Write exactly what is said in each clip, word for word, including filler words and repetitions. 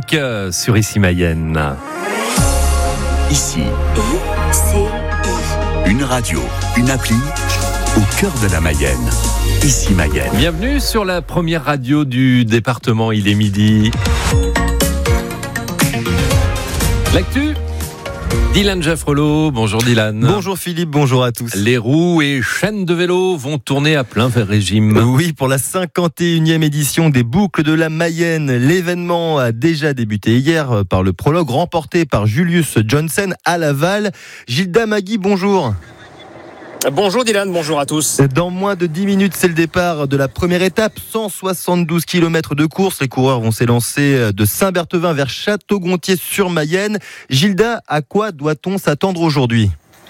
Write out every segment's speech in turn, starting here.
Pink sur Ici Mayenne. Ici, I C I. une radio, une appli au cœur de la Mayenne. Ici Mayenne. Bienvenue sur la première radio du département, il est midi. L'actu, Dylan Jaffrelot. Bonjour Dylan. Bonjour Philippe, bonjour à tous. Les roues et chaînes de vélo vont tourner à plein régime. Oui, pour la cinquante et unième édition des Boucles de la Mayenne. L'événement a déjà débuté hier par le prologue remporté par Julius Johnson à Laval. Gilda Magui, bonjour. Bonjour Dylan, bonjour à tous. Dans moins de dix minutes, c'est le départ de la première étape. cent soixante-douze kilomètres de course. Les coureurs vont s'élancer de Saint-Berthevin vers Château-Gontier-sur-Mayenne. Gilda, à quoi doit-on s'attendre aujourd'hui ?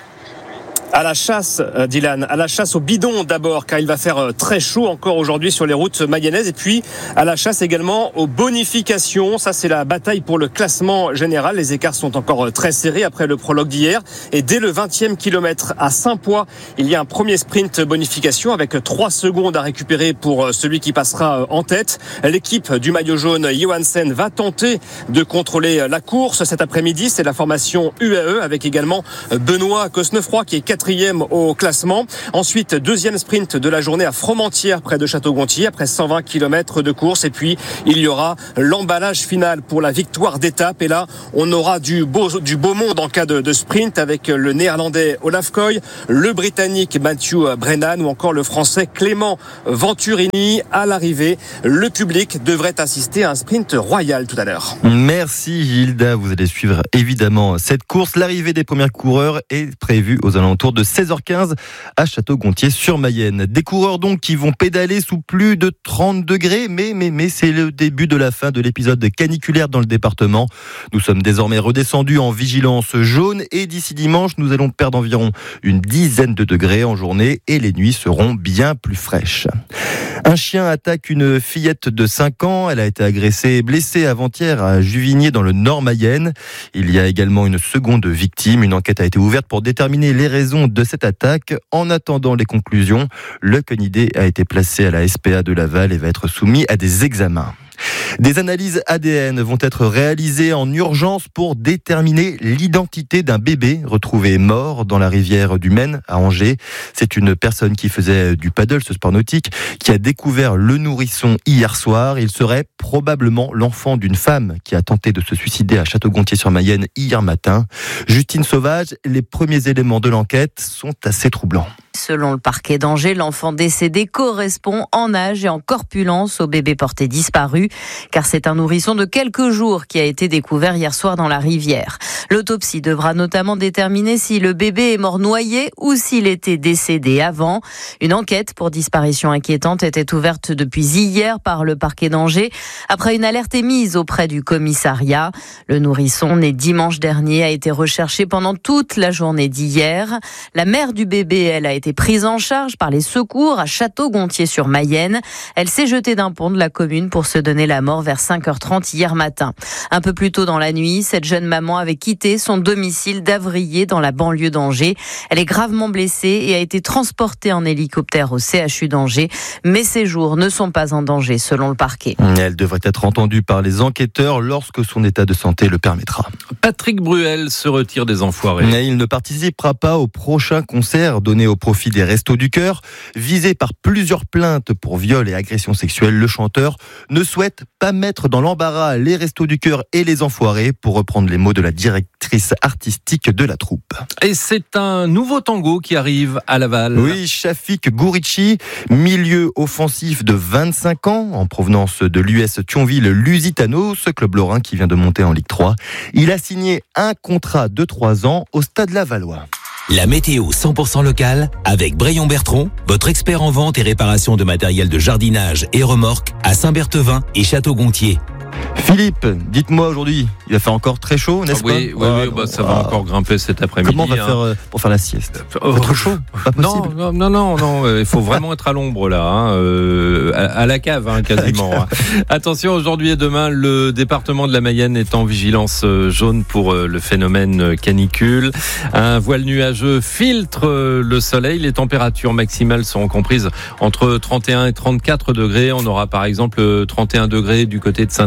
À la chasse, Dylan, à la chasse au bidon d'abord, car il va faire très chaud encore aujourd'hui sur les routes mayennaises. Et puis à la chasse également aux bonifications. Ça, c'est la bataille pour le classement général. Les écarts sont encore très serrés après le prologue d'hier. Et dès le vingtième kilomètre à Saint-Poix, il y a un premier sprint bonification avec trois secondes à récupérer pour celui qui passera en tête. L'équipe du maillot jaune, Johansen, va tenter de contrôler la course cet après-midi. C'est la formation U A E avec également Benoît Cosnefroy qui est quatrième au classement. Ensuite, deuxième sprint de la journée à Fromentieres près de Château-Gontier après cent vingt kilomètres de course. Et puis, il y aura l'emballage final pour la victoire d'étape. Et là, on aura du beau, du beau monde en cas de, de sprint avec le néerlandais Olaf Koy, le britannique Matthew Brennan ou encore le français Clément Venturini à l'arrivée. Le public devrait assister à un sprint royal tout à l'heure. Merci Gilda, vous allez suivre évidemment cette course. L'arrivée des premiers coureurs est prévue aux alentours de seize heures quinze à Château-Gontier-sur-Mayenne. Des coureurs donc qui vont pédaler sous plus de trente degrés, mais, mais, mais c'est le début de la fin de l'épisode caniculaire dans le département. Nous sommes désormais redescendus en vigilance jaune et d'ici dimanche, nous allons perdre environ une dizaine de degrés en journée et les nuits seront bien plus fraîches. Un chien attaque une fillette de cinq ans. Elle a été agressée et blessée avant-hier à Juvigné dans le Nord Mayenne. Il y a également une seconde victime. Une enquête a été ouverte pour déterminer les raisons de cette attaque. En attendant les conclusions, le canidé a été placé à la S P A de Laval et va être soumis à des examens. Des analyses A D N vont être réalisées en urgence pour déterminer l'identité d'un bébé retrouvé mort dans la rivière du Maine à Angers. C'est une personne qui faisait du paddle, ce sport nautique, qui a découvert le nourrisson hier soir. Il serait probablement l'enfant d'une femme qui a tenté de se suicider à Château-Gontier-sur-Mayenne hier matin. Justine Sauvage, les premiers éléments de l'enquête sont assez troublants. Selon le parquet d'Angers, l'enfant décédé correspond en âge et en corpulence au bébé porté disparu, car c'est un nourrisson de quelques jours qui a été découvert hier soir dans la rivière. L'autopsie devra notamment déterminer si le bébé est mort noyé ou s'il était décédé avant. Une enquête pour disparition inquiétante était ouverte depuis hier par le parquet d'Angers, après une alerte émise auprès du commissariat. Le nourrisson, né dimanche dernier, a été recherché pendant toute la journée d'hier. La mère du bébé, elle, a été été prise en charge par les secours à Château-Gontier-sur-Mayenne. Elle s'est jetée d'un pont de la commune pour se donner la mort vers cinq heures trente hier matin. Un peu plus tôt dans la nuit, cette jeune maman avait quitté son domicile d'Avrier dans la banlieue d'Angers. Elle est gravement blessée et a été transportée en hélicoptère au C H U d'Angers. Mais ses jours ne sont pas en danger selon le parquet. Elle devrait être entendue par les enquêteurs lorsque son état de santé le permettra. Patrick Bruel se retire des Enfoirés. Mais il ne participera pas au prochain concert donné au profit des Restos du Cœur. Visé par plusieurs plaintes pour viol et agression sexuelle, le chanteur ne souhaite pas mettre dans l'embarras les Restos du Cœur et les Enfoirés, pour reprendre les mots de la directrice artistique de la troupe. Et c'est un nouveau tango qui arrive à Laval. Oui, Shafik Gourichi, milieu offensif de vingt-cinq ans, en provenance de l'U S Thionville-Lusitano, ce club lorrain qui vient de monter en Ligue trois. Il a signé un contrat de trois ans au Stade Lavallois. La météo cent pour cent locale avec Braillon Bertrand, votre expert en vente et réparation de matériel de jardinage et remorque à Saint-Berthevin et Château-Gontier. Philippe, dites-moi aujourd'hui, il va faire encore très chaud, n'est-ce ah, oui, pas Oui, ah, oui bah, ça va ah. encore grimper cet après-midi. Comment on va hein. faire euh, pour faire la sieste oh, Trop chaud pas non, non, non, non, non, il faut vraiment être à l'ombre là, hein, euh, à, à la cave hein, quasiment. Hein. Attention, aujourd'hui et demain, le département de la Mayenne est en vigilance jaune pour le phénomène canicule. Un voile nuageux filtre le soleil. Les températures maximales seront comprises entre trente et un et trente-quatre degrés. On aura par exemple trente et un degrés du côté de Saint-Denis de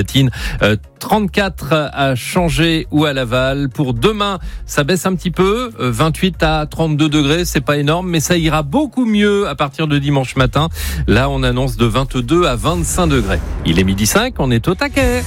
Gâtine. Euh, trente-quatre à Changé ou à Laval. Pour demain, ça baisse un petit peu, euh, vingt-huit à trente-deux degrés, c'est pas énorme, mais ça ira beaucoup mieux à partir de dimanche matin. Là, on annonce de vingt-deux à vingt-cinq degrés. Il est midi cinq, on est au taquet.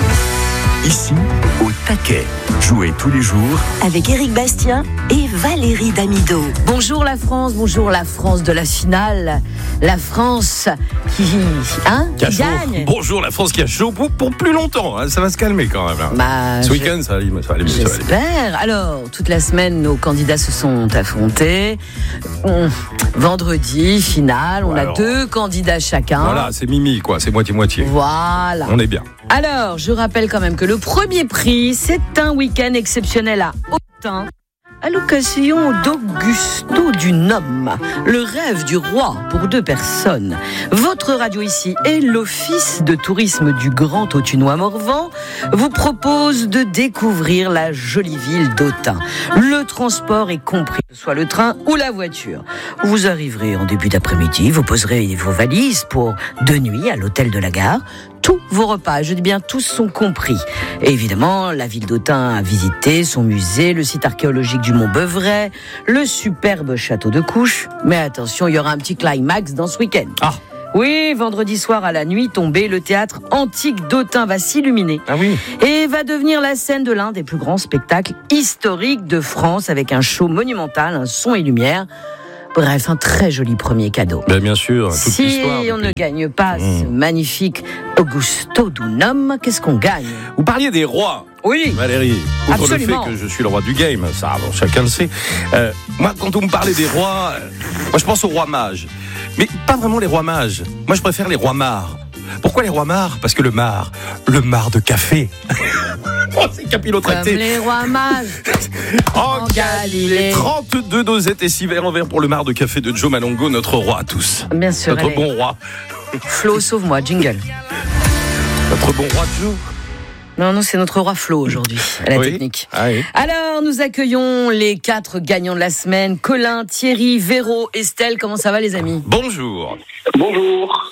Ici, au taquet. Jouez tous les jours Avec Éric Bastien et Valérie Damido. Bonjour la France, bonjour la France de la finale. La France qui, hein, Qui a qui chaud. gagne. Bonjour la France qui a chaud pour, pour plus longtemps. hein. Ça va se calmer quand même. hein. Bah, Ce je- week-end, ça va aller, ça va aller mieux. ça va aller mieux. J'espère. Alors, toute la semaine, nos candidats se sont affrontés. On- Vendredi, finale, on Ouais, a alors. deux candidats chacun. Voilà, c'est Mimi, quoi. C'est moitié-moitié. Voilà. On est bien. Alors, je rappelle quand même que le premier prix, c'est un week-end exceptionnel à Autun, à l'occasion d'Augusto du Nome, le rêve du roi pour deux personnes. Votre radio ici et l'Office de tourisme du Grand Autunois Morvan vous propose de découvrir la jolie ville d'Autun. Le transport est compris, que ce soit le train ou la voiture. Vous arriverez en début d'après-midi, vous poserez vos valises pour deux nuits à l'hôtel de la gare. Tous vos repas, je dis bien tous, sont compris. Et évidemment, la ville d'Autun à visiter, son musée, le site archéologique du Mont Beuvray, le superbe château de Couches. Mais attention, il y aura un petit climax dans ce week-end. Ah. Oui, vendredi soir à la nuit tombée, le théâtre antique d'Autun va s'illuminer Ah oui. et va devenir la scène de l'un des plus grands spectacles historiques de France avec un show monumental, un son et lumière. Bref, un très joli premier cadeau. Ben, bien sûr, toute Si l'histoire. on ne depuis- gagne pas Mmh. ce magnifique Augusto du Nome, qu'est-ce qu'on gagne? Vous parliez des rois. Oui. Valérie, outre Absolument. le fait que je suis le roi du game, ça, bon, chacun le sait. Euh, moi, quand on me parlait des rois, euh, moi, je pense aux rois mages. Mais pas vraiment les rois mages. Moi, je préfère les rois mares. Pourquoi les rois mares? Parce que le mar, le mar de café. Oh, c'est Comme capillotracté. les rois mages. En en Galilée. trente-deux dosettes et six verres en verre pour le mar de café de Joe Malongo, notre roi à tous. Bien sûr. Notre allez. bon roi. Flo, sauve-moi, jingle. Notre bon roi Joe. Non, non, c'est notre roi Flo aujourd'hui, à la Oui. technique. Ah oui. Alors, nous accueillons les quatre gagnants de la semaine. Colin, Thierry, Véro, Estelle. Comment ça va, les amis? Bonjour. Bonjour.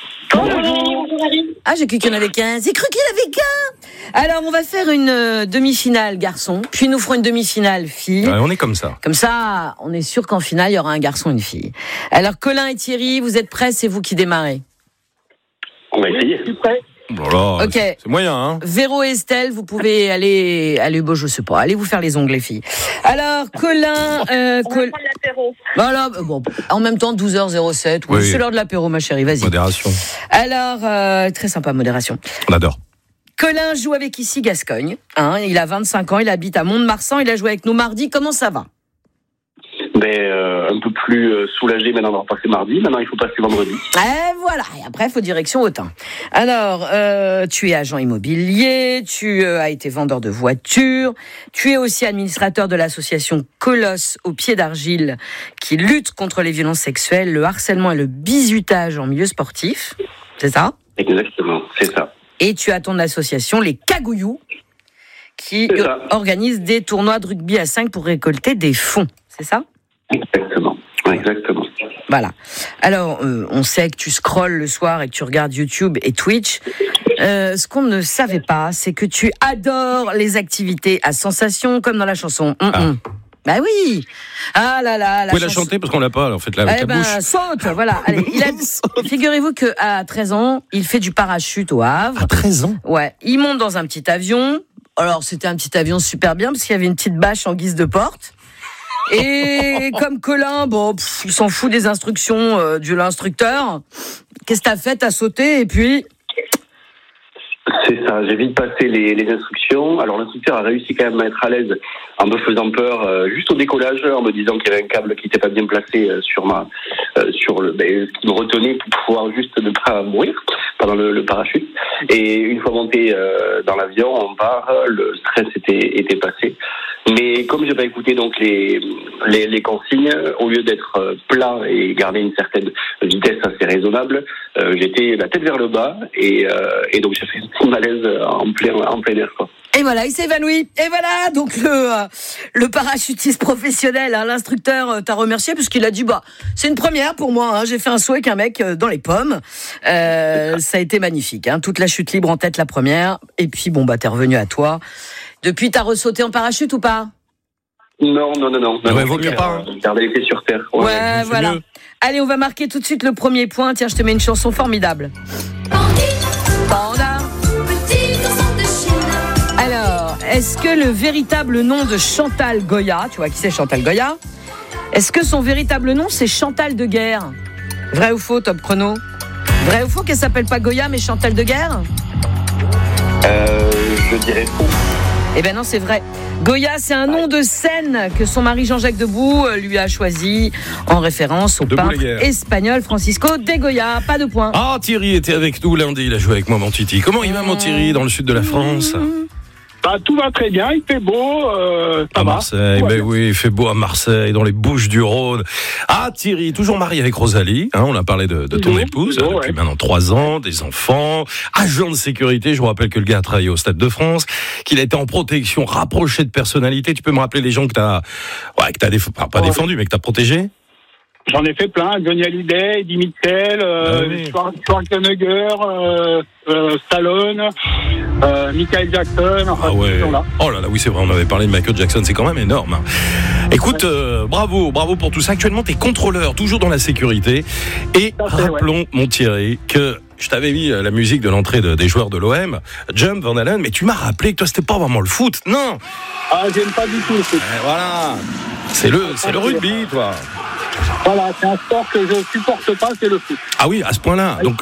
Ah, j'ai cru qu'il y en avait qu'un. J'ai cru qu'il y en avait qu'un. Alors, on va faire une euh, demi-finale garçon, puis nous ferons une demi-finale fille. Ouais, on est comme ça. Comme ça, on est sûr qu'en finale, il y aura un garçon et une fille. Alors, Colin et Thierry, vous êtes prêts? C'est vous qui démarrez. On va essayer. Voilà, Ok. c'est c'est moyen, hein. Véro et Estelle, vous pouvez aller, aller, bon, je sais pas, allez vous faire les ongles, les filles. Alors, Colin, euh, Col- voilà, bon, en même temps, douze heures zéro sept, oui, Oui. c'est l'heure de l'apéro, ma chérie, vas-y. Modération. Alors, euh, très sympa, modération. On adore. Colin joue avec ici Gascogne, hein, il a vingt-cinq ans, il habite à Mont-de-Marsan, il a joué avec nous mardi, comment ça va? Ben, euh, un peu plus euh, soulagé maintenant d'avoir passé mardi. Maintenant, il faut passer vendredi. Et voilà, et après, il faut direction Autun. Alors, euh, tu es agent immobilier, tu euh, as été vendeur de voitures, tu es aussi administrateur de l'association Colosse au pied d'argile, qui lutte contre les violences sexuelles, le harcèlement et le bizutage en milieu sportif. C'est ça? Exactement, c'est ça. Et tu as ton association, les Cagouillous, qui C'est ça. organise des tournois de rugby à cinq pour récolter des fonds. C'est ça? Exactement. Exactement. Voilà. Alors, euh, on sait que tu scrolles le soir et que tu regardes YouTube et Twitch. Euh, ce qu'on ne savait pas, c'est que tu adores les activités à sensation, comme dans la chanson. Hum, hum. Bah oui. Ah là là. La Vous pouvez la chanson- chanter parce qu'on l'a pas, alors faites-la avec Eh la ben, bouche. saute, voilà. Allez, il a... Figurez-vous qu'à treize ans, il fait du parachute au Havre. À treize ans. Ouais. Il monte dans un petit avion. Alors, c'était un petit avion super bien parce qu'il y avait une petite bâche en guise de porte. Et comme Colin, bon, pff, il s'en fout des instructions euh, de l'instructeur. Qu'est-ce que t'as fait? T'as sauté et puis... C'est ça, j'ai vite passé les, les instructions. Alors l'instructeur a réussi quand même à être à l'aise en me faisant peur euh, juste au décollage, en me disant qu'il y avait un câble qui n'était pas bien placé euh, sur ma, euh, sur le, ben, ce qui me retenait pour pouvoir juste ne pas mourir pendant le, le parachute. Et une fois monté euh, dans l'avion, on part, le stress était, était passé. Mais comme j'ai pas écouté donc les, les les consignes, au lieu d'être plat et garder une certaine vitesse assez raisonnable, euh, j'étais la tête vers le bas et euh, et donc j'ai fait un petit malaise en plein en plein air quoi. Et voilà, il s'est évanoui. Et voilà, donc le euh, le parachutiste professionnel, hein, l'instructeur euh, t'a remercié parce qu'il a dit bah c'est une première pour moi. Hein, j'ai fait un saut avec un mec euh, dans les pommes. Euh, ça a été magnifique. Hein, toute la chute libre en tête la première. Et puis bon bah t'es revenu à toi. Depuis t'as ressauté en parachute ou pas? Non non non non. Ouais, non vaut mieux pas. Hein. Garder les pieds sur terre. Ouais, ouais voilà. Mieux. Allez, on va marquer tout de suite le premier point. Tiens, je te mets une chanson formidable. Panda. Alors, est-ce que le véritable nom de Chantal Goya, tu vois qui c'est Chantal Goya, est-ce que son véritable nom c'est Chantal de Guerre? Vrai ou faux, top chrono? Vrai ou faux qu'elle s'appelle pas Goya mais Chantal de Guerre? Euh, je dirais faux. Eh ben non, c'est vrai. Goya, c'est un nom de scène que son mari Jean-Jacques Debout lui a choisi en référence au peintre espagnol Francisco de Goya. Pas de point. Ah, Thierry était avec nous lundi, il a joué avec moi, mon Titi. Comment il va, mon Thierry, dans le sud de la France? Bah, tout va très bien, il fait beau. Euh, ça à va. Marseille, ben oui, il fait beau à Marseille, dans les Bouches-du-Rhône. Ah, Thierry, toujours marié avec Rosalie. Hein, on a parlé de, de ton toujours, épouse toujours, depuis ouais. maintenant trois ans, des enfants, agent de sécurité. Je vous rappelle que le gars a travaillé au Stade de France, qu'il a été en protection rapprochée de personnalités. Tu peux me rappeler les gens que t'as, ouais, que t'as déf... pas, pas ouais. défendu, mais que t'as protégé? J'en ai fait plein, Johnny Hallyday, Eddie Mitchell, euh, ah oui. Schwarzenegger, euh, euh, Stallone, euh, Michael Jackson, enfin, ah ouais. ces gens-là. Oh là là, oui c'est vrai, on avait parlé de Michael Jackson, c'est quand même énorme. Écoute, ouais. euh, bravo, bravo pour tout ça. Actuellement, t'es contrôleur, toujours dans la sécurité. Et fait, rappelons, ouais. mon Thierry, que je t'avais mis la musique de l'entrée de, des joueurs de l'O M, Jump, Van Halen, mais tu m'as rappelé que toi, c'était pas vraiment le foot, non? Ah, j'aime pas du tout le foot. Et voilà, c'est le, c'est le rugby, toi. Voilà, c'est un sport que je supporte pas, c'est le foot. Ah oui, à ce point-là. Donc,